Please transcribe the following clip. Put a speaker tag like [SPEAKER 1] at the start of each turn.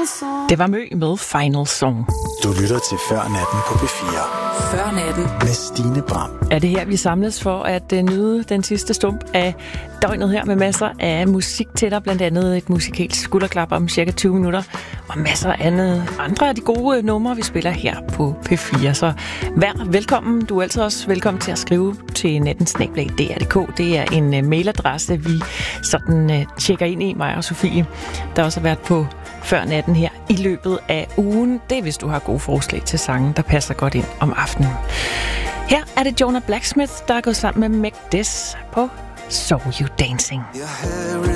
[SPEAKER 1] Det var Mø med Final Song.
[SPEAKER 2] Du lytter til Før Natten på P4.
[SPEAKER 3] Før Natten
[SPEAKER 2] med Stine Bram.
[SPEAKER 1] Er det her, vi samles for at nyde den sidste stump af døgnet her med masser af musik til dig, blandt andet et musikalsk skulderklap om cirka 20 minutter, og masser af andre af de gode numre, vi spiller her på P4. Så vær velkommen. Du er altid også velkommen til at skrive til nattensnabel@dr.dk. Det er en mailadresse, vi sådan tjekker ind i, mig og Sofie, der også har været på Før Natten her i løbet af ugen. Det er, hvis du har gode forslag til sange, der passer godt ind om aftenen. Her er det Jonah Blacksmith, der er gået sammen med Meg Des på So You Dancing.